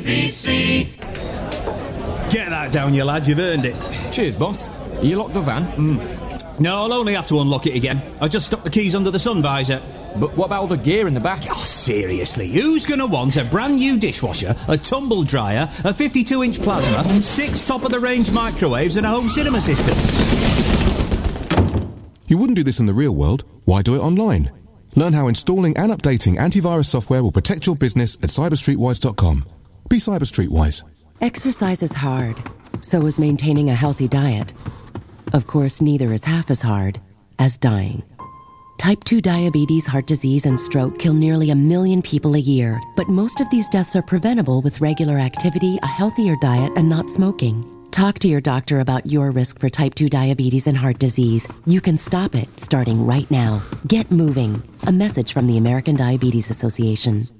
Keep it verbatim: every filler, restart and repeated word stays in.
B C. Get that down, you lad, you've earned it. Cheers, boss. You locked the van? Mm. No, I'll only have to unlock it again. I just stuck the keys under the sun visor. But what about all the gear in the back? Oh, seriously, who's going to want a brand new dishwasher, a tumble dryer, a fifty-two inch plasma, six top-of-the-range microwaves and a home cinema system? You wouldn't do this in the real world. Why do it online? Learn how installing and updating antivirus software will protect your business at cyber street wise dot com. Be Cyber Streetwise. Exercise is hard. So is maintaining a healthy diet. Of course, neither is half as hard as dying. Type two diabetes, heart disease, and stroke kill nearly a million people a year, but most of these deaths are preventable with regular activity, a healthier diet, and not smoking. Talk to your doctor about your risk for type two diabetes and heart disease. You can stop it starting right now. Get moving. A message from the American Diabetes Association.